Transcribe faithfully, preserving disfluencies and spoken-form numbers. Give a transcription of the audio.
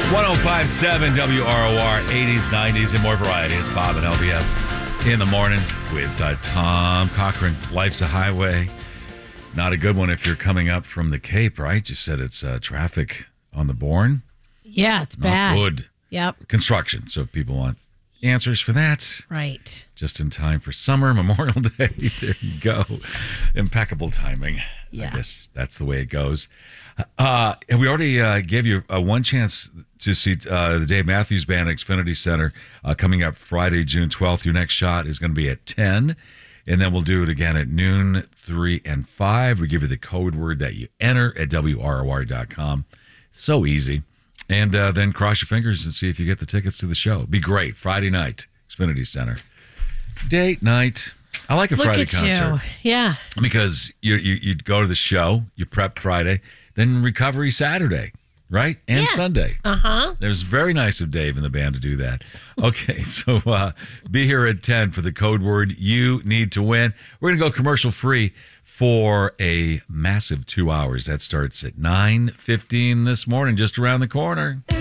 one oh five point seven W R O R, eighties, nineties, and more variety. It's Bob and L B F in the morning with uh, Tom Cochran. Life's a highway. Not a good one if you're coming up from the Cape, right? You said it's uh, traffic on the Bourne. Yeah, it's Not bad. good. Yep. Construction. So if people want answers for that. Right. Just in time for summer, Memorial Day. There you go. Impeccable timing. Yeah. I guess that's the way it goes. Uh, and we already uh, gave you uh, one chance to see uh, the Dave Matthews Band at Xfinity Center uh, coming up Friday, June twelfth. Your next shot is going to be at ten. And then we'll do it again at noon, three, and five. We give you the code word that you enter at W R O R dot com. So easy. And uh, then cross your fingers and see if you get the tickets to the show. Be great. Friday night, Xfinity Center. Date night. I like a Look Friday at concert. You. Yeah. Because you, you you go to the show, you prep Friday, then recovery Saturday, right? And Yeah. Sunday. Uh-huh. It was very nice of Dave and the band to do that. Okay, so uh, be here at ten for the code word you need to win. We're going to go commercial free for a massive two hours. That starts at nine fifteen this morning, just around the corner.